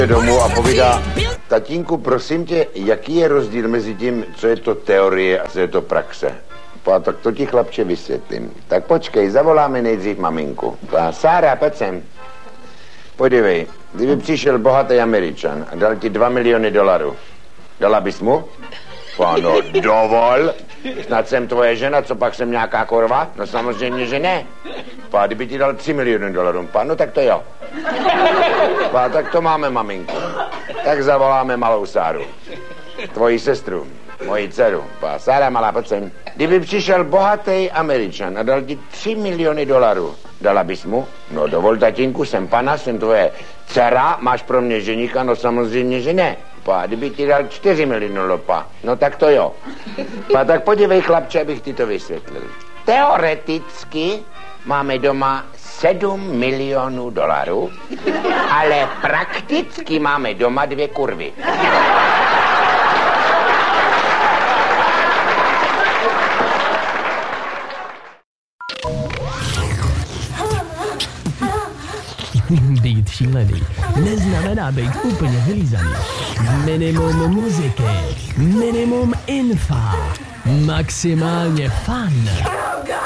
Domů a povídá, tatínku, prosím tě, jaký je rozdíl mezi tím, co je to teorie a co je to praxe? Tak to ti, chlapče, vysvětlím. Tak počkej, zavoláme nejdřív maminku. Sára, pojď sem. Podívej, kdyby přišel bohatý Američan a dal ti $2 miliony, dala bys mu? No dovol, snad jsem tvoje žena, co pak jsem nějaká korva? No samozřejmě, že ne. Kdyby ti dal $3 miliony, no tak to jo. Tak to máme, maminku. Tak zavoláme malou Sáru. Tvoji sestru, moji dceru. Sára, malá, pojď sem. Kdyby přišel bohatý Američan a dal ti $3 miliony, dala bys mu? No dovol, tatínku, jsem pana, jsem tvoje dcera, máš pro mě ženíka? No samozřejmě, že ne. Kdyby ti dal $4 miliony, no tak to jo. Tak podívej, chlapče, abych ti to vysvětlil. Teoreticky máme doma $7 milionů, ale prakticky máme doma 2 kurvy. Být šílený neznamená být úplně vylízaný. Minimum muziky, minimum infa, maximálně fun.